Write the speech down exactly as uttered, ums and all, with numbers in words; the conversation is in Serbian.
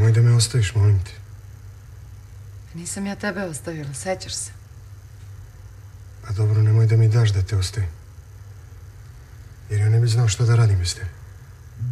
Nemoj da me ostaviš, molim te. Nisam ja tebe ostavila, sećaš se. Pa dobro, nemoj da mi daš da te ostavim. Jer ja ne bi znao što da radim bez tebe.